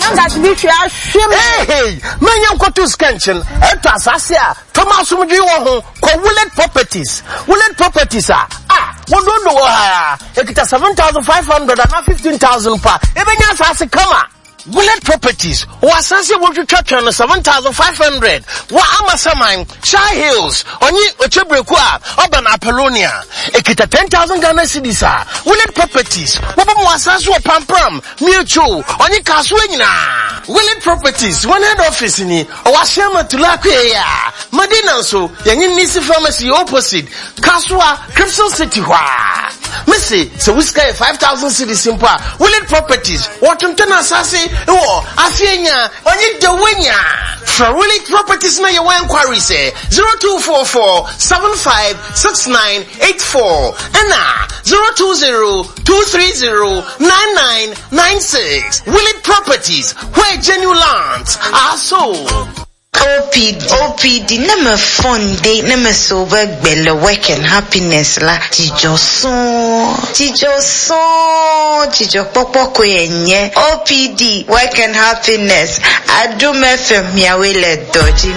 that this year shame. Hey, man, you go to Skanchen. Eto asasia. Thomas Mudi wo ko Willet Properties. Willet Properties what don't know ekita 7,500 and 15,000 pa. Ebenya asase kama. Willet Properties was asase wo church on 7,500. Wa amasaman Shy Hills onyi ochebreku Urban Apollonia ekita 10,000 Ghana cedis Willet Properties wo bom asase wo pampram mutual onyi kaso nyina Willet Properties one head office ni owashema tulakwe ya Madina so yenyi nisi pharmacy opposite Kaswa Crimson City hwa Missy so whisker 5,000 cedis simple Willet Properties Washington asase wo afienya onyi dewenya for Willet Properties na your inquiry say 0244756984 and 020-230-9996 Willet Properties where genuine lands are sold. OPD nama fonde nama sober bella work and happiness la tijo popo kwenye OPD work and happiness Adum FM ya wele doji